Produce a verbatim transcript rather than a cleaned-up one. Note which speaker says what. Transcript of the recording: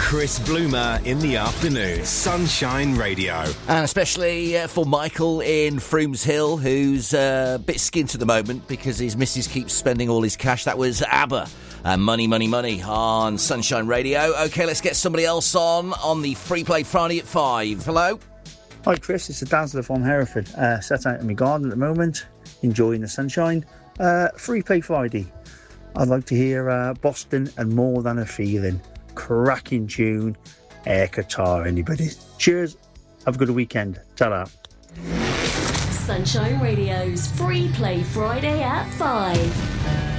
Speaker 1: Chris Bloomer in the afternoon. Sunshine Radio.
Speaker 2: And especially uh, for Michael in Froomes Hill, who's uh, a bit skint at the moment because his missus keeps spending all his cash. That was ABBA. Uh, money, money, money on Sunshine Radio. OK, let's get somebody else on on the Free Play Friday at five. Hello?
Speaker 3: Hi Chris, it's the Dazzler from Hereford. Uh, set out in my garden at the moment, enjoying the sunshine. Uh, Free Play Friday. I'd like to hear uh, Boston and More Than a Feeling. Cracking tune. Air Qatar, anybody. Cheers. Have a good weekend. Ta-da.
Speaker 4: Sunshine Radio's Free Play Friday at five.